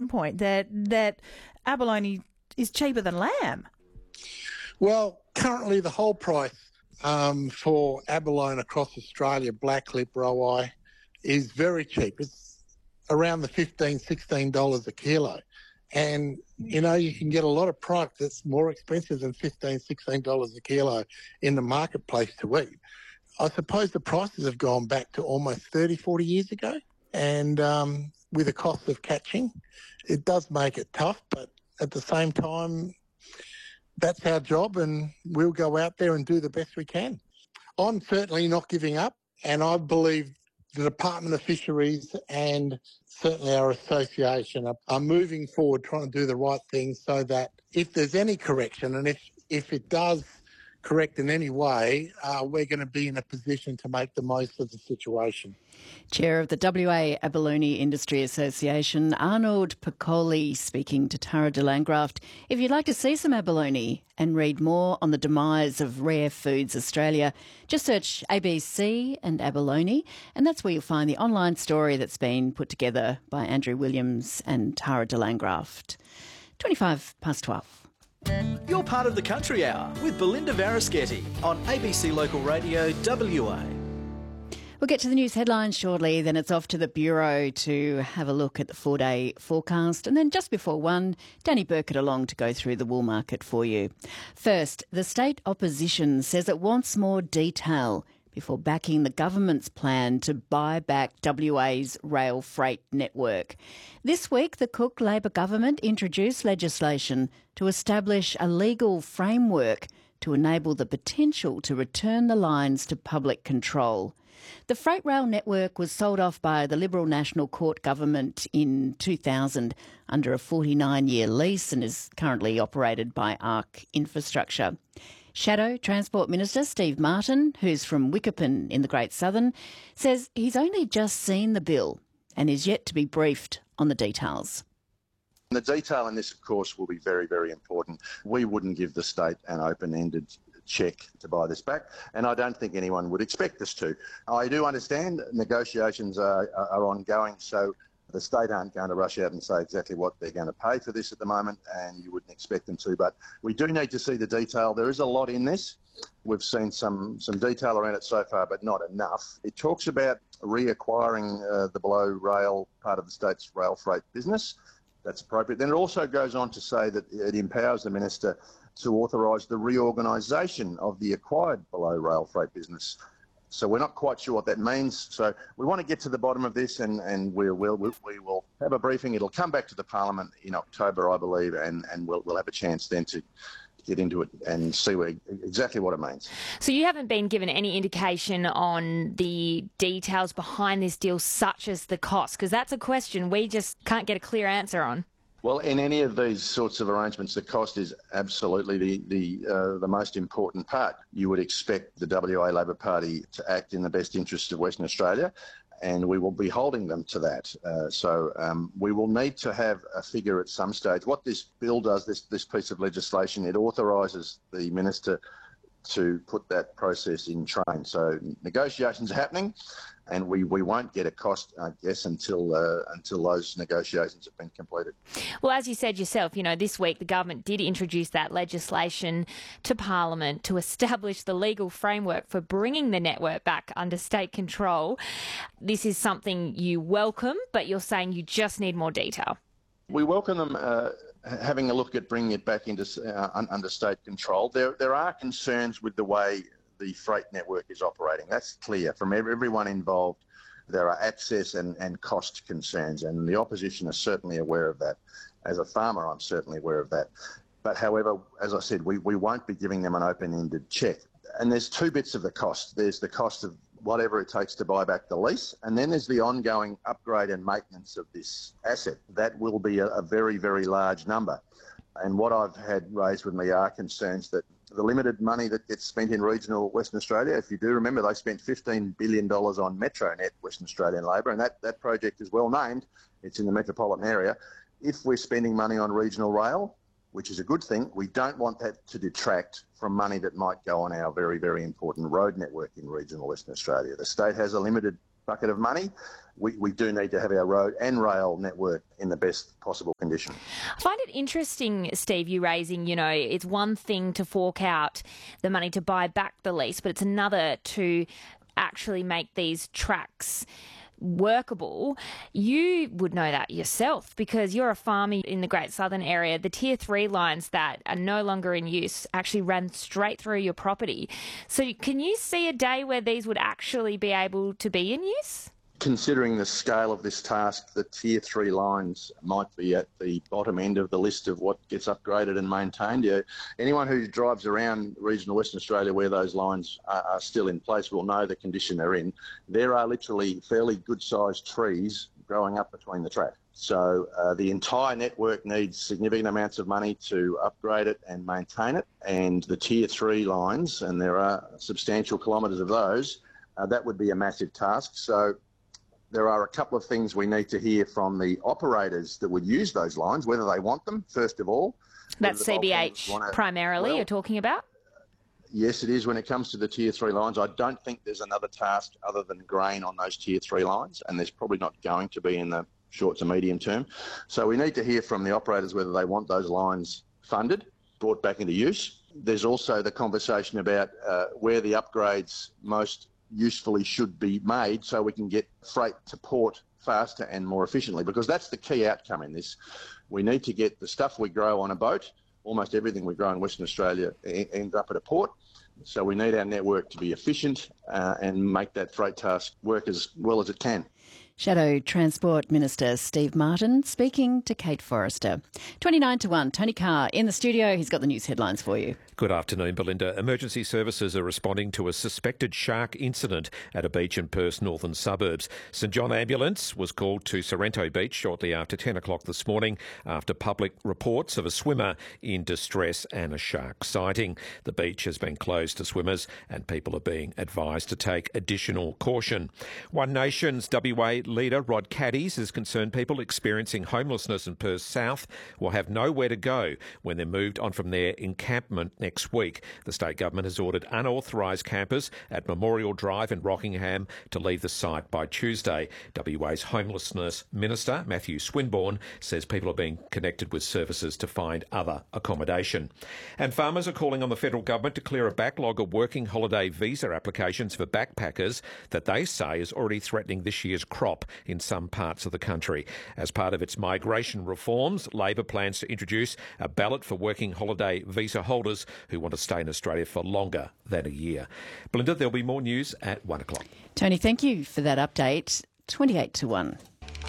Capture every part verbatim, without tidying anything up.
important point, that that abalone is cheaper than lamb. Well, currently the whole price um, for abalone across Australia, black lip, roe-eye, is very cheap. It's around the fifteen dollars, sixteen dollars a kilo. And, you know, you can get a lot of product that's more expensive than fifteen dollars, sixteen dollars a kilo in the marketplace to eat. I suppose the prices have gone back to almost thirty, forty years ago. And um, with the cost of catching, it does make it tough. But at the same time, that's our job, and we'll go out there and do the best we can. I'm certainly not giving up, and I believe the Department of Fisheries and certainly our association are, are moving forward, trying to do the right thing so that if there's any correction, and if, if it does correct in any way, uh, we're going to be in a position to make the most of the situation. Chair of the W A Abalone Industry Association, Arnold Piccoli, speaking to Tara de Landgraft. If you'd like to see some abalone and read more on the demise of Rare Foods Australia, just search A B C and abalone, and that's where you'll find the online story that's been put together by Andrew Williams and Tara de Landgraft. twenty-five past twelve. You're part of the Country Hour with Belinda Varischetti on A B C Local Radio W A. We'll get to the news headlines shortly, then it's off to the Bureau to have a look at the four-day forecast. And then just before one, Danny Burkett along to go through the wool market for you. First, the state opposition says it wants more detail before backing the government's plan to buy back W A's rail freight network. This week, the Cook Labor government introduced legislation to establish a legal framework to enable the potential to return the lines to public control. The freight rail network was sold off by the Liberal National Court government in two thousand under a forty-nine year lease and is currently operated by ARC Infrastructure. Shadow Transport Minister Steve Martin, who's from Wickerpin in the Great Southern, says he's only just seen the bill and is yet to be briefed on the details. The detail in this, of course, will be very, very important. We wouldn't give the state an open-ended cheque to buy this back, and I don't think anyone would expect us to. I do understand negotiations are, are ongoing, so the state aren't going to rush out and say exactly what they're going to pay for this at the moment, and you wouldn't expect them to, but we do need to see the detail. There is a lot in this. We've seen some, some detail around it so far, but not enough. It talks about reacquiring uh, the below rail part of the state's rail freight business. That's appropriate. Then it also goes on to say that it empowers the minister to authorise the reorganisation of the acquired below rail freight business. So we're not quite sure what that means. So we want to get to the bottom of this, and, and we will we will have a briefing. It'll come back to the Parliament in October, I believe, and, and we'll, we'll have a chance then to get into it and see what, exactly what it means. So you haven't been given any indication on the details behind this deal, such as the cost, because that's a question we just can't get a clear answer on. Well, in any of these sorts of arrangements, the cost is absolutely the the, uh, the most important part. You would expect the W A Labor Party to act in the best interests of Western Australia, and we will be holding them to that. Uh, so um, we will need to have a figure at some stage. What this bill does, this, this piece of legislation, it authorises the minister to put that process in train. So negotiations are happening, and we, we won't get a cost, I guess, until uh, until those negotiations have been completed. Well, as you said yourself, you know, this week the government did introduce that legislation to Parliament to establish the legal framework for bringing the network back under state control. This is something you welcome, but you're saying you just need more detail. We welcome them uh, having a look at bringing it back into uh, under state control. There, there are concerns with the way the freight network is operating. That's clear from everyone involved. There are access and, and cost concerns, and the opposition are certainly aware of that. As a farmer, I'm certainly aware of that. But however, as I said, we, we won't be giving them an open-ended cheque. And there's two bits of the cost. There's the cost of whatever it takes to buy back the lease, and then there's the ongoing upgrade and maintenance of this asset. That will be a, a very, very large number. And what I've had raised with me are concerns that the limited money that gets spent in regional Western Australia, if you do remember, they spent fifteen billion dollars on Metronet, Western Australian Labor, and that, that project is well named. It's in the metropolitan area. If we're spending money on regional rail, which is a good thing, we don't want that to detract from money that might go on our very, very important road network in regional Western Australia. The state has a limited bucket of money, we, we do need to have our road and rail network in the best possible condition. I find it interesting, Steve, you raising, you know, it's one thing to fork out the money to buy back the lease, but it's another to actually make these tracks workable. You would know that yourself because you're a farmer in the Great Southern area. The tier three lines that are no longer in use actually ran straight through your property. So can you see a day where these would actually be able to be in use? Considering the scale of this task, the tier three lines might be at the bottom end of the list of what gets upgraded and maintained. Yeah, anyone who drives around regional Western Australia where those lines are, are still in place will know the condition they're in. There are literally fairly good-sized trees growing up between the track. So uh, the entire network needs significant amounts of money to upgrade it and maintain it. And the tier three lines, and there are substantial kilometres of those, uh, that would be a massive task. So there are a couple of things we need to hear from the operators that would use those lines, whether they want them, first of all. That's C B H primarily well, you're talking about? Yes, it is when it comes to the tier three lines. I don't think there's another task other than grain on those tier three lines, and there's probably not going to be in the short to medium term. So we need to hear from the operators whether they want those lines funded, brought back into use. There's also the conversation about uh, where the upgrades most usefully should be made so we can get freight to port faster and more efficiently, because that's the key outcome in this. We need to get the stuff we grow on a boat, almost everything we grow in Western Australia ends up at a port. So we need our network to be efficient uh, and make that freight task work as well as it can. Shadow Transport Minister Steve Martin speaking to Kate Forrester. twenty-nine to one, Tony Carr in the studio. He's got the news headlines for you. Good afternoon, Belinda. Emergency services are responding to a suspected shark incident at a beach in Perth's northern suburbs. St John Ambulance was called to Sorrento Beach shortly after ten o'clock this morning after public reports of a swimmer in distress and a shark sighting. The beach has been closed to swimmers and people are being advised to take additional caution. One Nation's W A leader Rod Caddies is concerned people experiencing homelessness in Perth South will have nowhere to go when they're moved on from their encampment next week. The state government has ordered unauthorised campers at Memorial Drive in Rockingham to leave the site by Tuesday. W A's Homelessness Minister Matthew Swinburne says people are being connected with services to find other accommodation. And farmers are calling on the federal government to clear a backlog of working holiday visa applications for backpackers that they say is already threatening this year's crop in some parts of the country. As part of its migration reforms, Labor plans to introduce a ballot for working holiday visa holders who want to stay in Australia for longer than a year. Belinda, there'll be more news at one o'clock. Tony, thank you for that update. twenty-eight to one.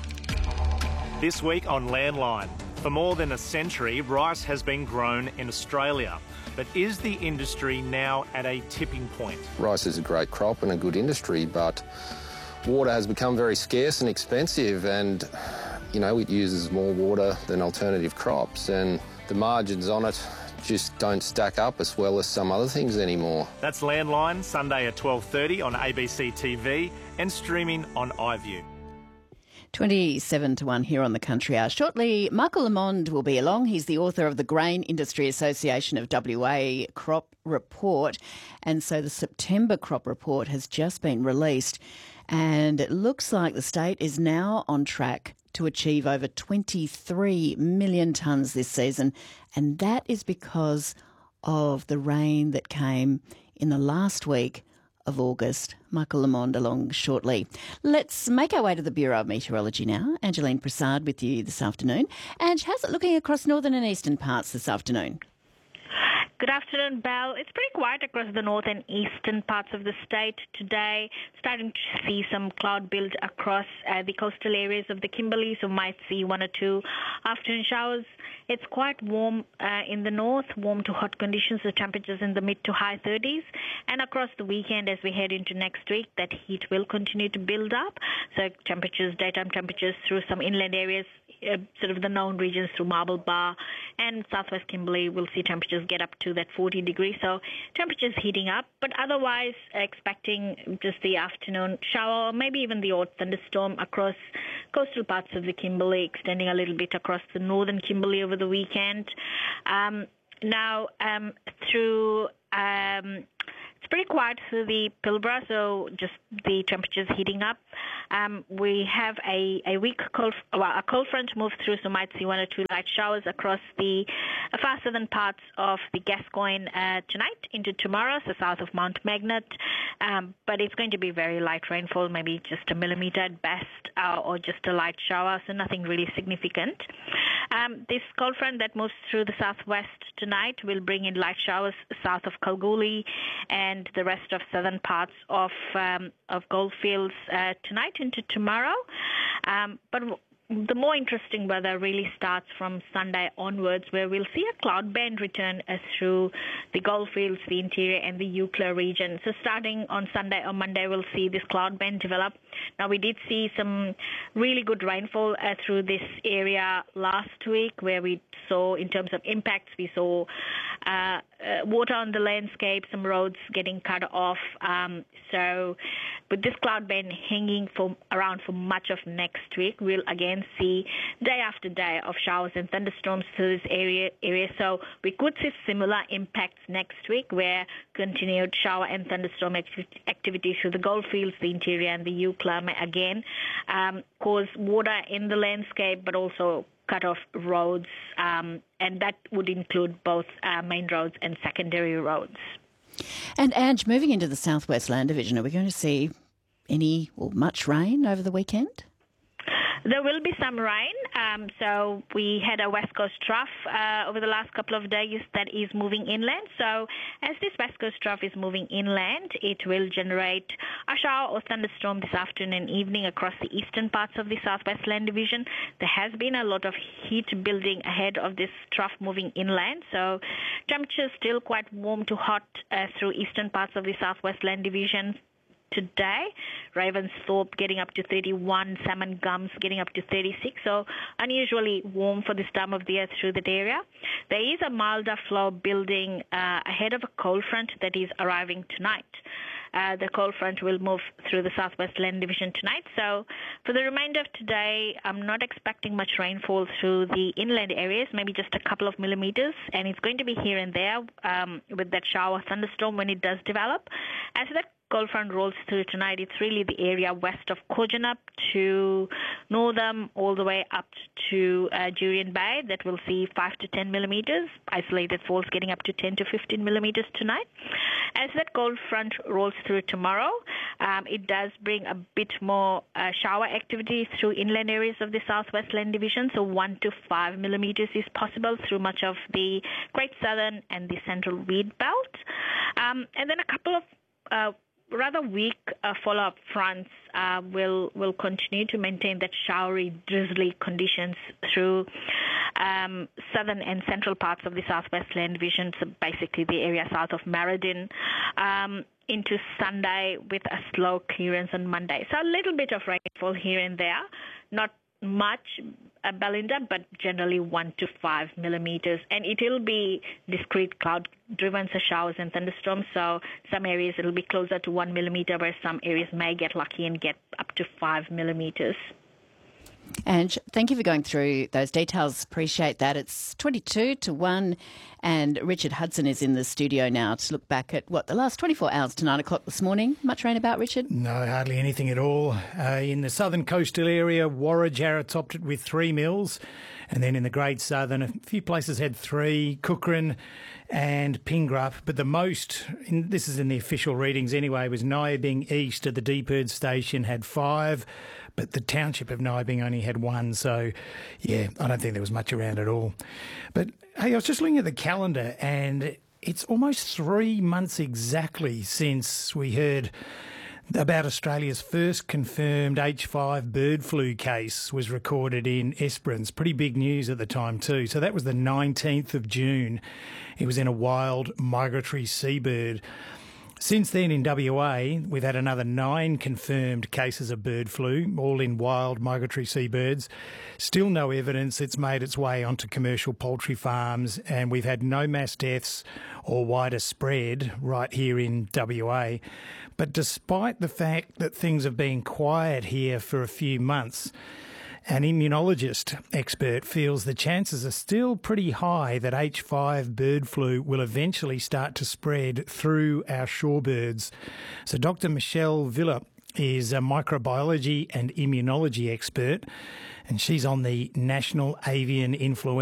This week on Landline. For more than a century, rice has been grown in Australia. But is the industry now at a tipping point? Rice is a great crop and a good industry, but water has become very scarce and expensive, and, you know, it uses more water than alternative crops, and the margins on it just don't stack up as well as some other things anymore. That's Landline, Sunday at twelve thirty on A B C T V and streaming on iView. twenty-seven to one here on the Country Hour. Shortly, Michael Lamond will be along. He's the author of the Grain Industry Association of W A Crop Report. And so the September crop report has just been released. And it looks like the state is now on track to achieve over twenty-three million tonnes this season. And that is because of the rain that came in the last week of August. Michael Lamond along shortly. Let's make our way to the Bureau of Meteorology now. Angeline Prasad with you this afternoon. Ange, how's it looking across northern and eastern parts this afternoon? Good afternoon, Belle. It's pretty quiet across the north and eastern parts of the state today. Starting to see some cloud build across uh, the coastal areas of the Kimberley, so might see one or two afternoon showers. It's quite warm uh, in the north, warm to hot conditions, the temperatures in the mid to high thirties. And across the weekend as we head into next week, that heat will continue to build up. So temperatures, daytime temperatures through some inland areas, uh, sort of the known regions through Marble Bar and southwest Kimberley, we'll see temperatures get up to that forty degrees. So temperatures heating up, but otherwise expecting just the afternoon shower, or maybe even the odd thunderstorm across coastal parts of the Kimberley, extending a little bit across the northern Kimberley over the weekend. Um, now, um, through um, It's pretty quiet through the Pilbara, so just the temperatures heating up. Um, we have a, a weak cold, well, a cold front move through, so might see one or two light showers across the uh, far southern parts of the Gascoyne uh, tonight into tomorrow, so south of Mount Magnet. Um, but it's going to be very light rainfall, maybe just a millimetre at best, uh, or just a light shower, so nothing really significant. Um, this cold front that moves through the southwest tonight will bring in light showers south of Kalgoorlie and the rest of southern parts of um, of Goldfields uh, tonight into tomorrow. Um, but the more interesting weather really starts from Sunday onwards, where we'll see a cloud band return uh, through the Goldfields, the interior, and the Eucla region. So starting on Sunday or Monday, we'll see this cloud band develop. Now, we did see some really good rainfall uh, through this area last week, where we saw, in terms of impacts, we saw uh, uh, water on the landscape, some roads getting cut off. Um, so with this cloud band hanging for around for much of next week, we'll again see day after day of showers and thunderstorms through this area. area. So we could see similar impacts next week, where continued shower and thunderstorm activity through the Goldfields, the interior, and the Eucla may again um, cause water in the landscape, but also cut off roads, um, and that would include both uh, main roads and secondary roads. And Ange, moving into the Southwest Land Division, are we going to see any or much rain over the weekend? There will be some rain. Um, so we had a West Coast trough uh, over the last couple of days that is moving inland. So as this West Coast trough is moving inland, it will generate a shower or thunderstorm this afternoon and evening across the eastern parts of the Southwest Land Division. There has been a lot of heat building ahead of this trough moving inland. So temperatures still quite warm to hot uh, through eastern parts of the Southwest Land Division today. Ravensthorpe getting up to thirty-one, Salmon Gums getting up to thirty-six, so unusually warm for this time of the year through that area. There is a milder flow building uh, ahead of a cold front that is arriving tonight. Uh, the cold front will move through the Southwest Land Division tonight. So for the remainder of today, I'm not expecting much rainfall through the inland areas, maybe just a couple of millimetres, and it's going to be here and there um, with that shower thunderstorm when it does develop. As that cold front rolls through tonight, it's really the area west of Kojonup to Northam all the way up to uh, Jurien Bay that will see five to ten millimetres. Isolated falls getting up to ten to fifteen millimetres tonight. As that cold front rolls through tomorrow, um, it does bring a bit more uh, shower activity through inland areas of the Southwest Land Division, so one to five millimetres is possible through much of the Great Southern and the Central Weed Belt. Um, and then a couple of uh, rather weak uh, follow-up fronts uh, will will continue to maintain that showery, drizzly conditions through um, southern and central parts of the Southwest Land Division, so basically the area south of Merredin, um, into Sunday with a slow clearance on Monday. So a little bit of rainfall here and there, not much, uh, Belinda, but generally one to five millimetres. And it will be discrete cloud-driven, so showers and thunderstorms. So some areas it will be closer to one millimetre, where some areas may get lucky and get up to five millimetres. Ange, thank you for going through those details. Appreciate that. It's twenty-two to one, and Richard Hudson is in the studio now to look back at, what, the last twenty-four hours to nine o'clock this morning. Much rain about, Richard? No, hardly anything at all. Uh, in the southern coastal area, Warrajarra topped it with three mils, and then in the Great Southern, a few places had three, Cookeran and Pingrup, but the most, in, this is in the official readings anyway, was Nyabing East at the Deeperd station had five, but the township of Nyabing only had one, so yeah, I don't think there was much around at all. But hey, I was just looking at the calendar, and it's almost three months exactly since we heard about Australia's first confirmed H five bird flu case was recorded in Esperance. Pretty big news at the time too. So that was the nineteenth of June. It was in a wild migratory seabird. Since then in W A, we've had another nine confirmed cases of bird flu, all in wild migratory seabirds. Still no evidence it's made its way onto commercial poultry farms, and we've had no mass deaths or wider spread right here in W A. But despite the fact that things have been quiet here for a few months, An immunologist expert feels the chances are still pretty high that H five bird flu will eventually start to spread through our shorebirds. So Doctor Michelle Villa is a microbiology and immunology expert, and she's on the National Avian Influenza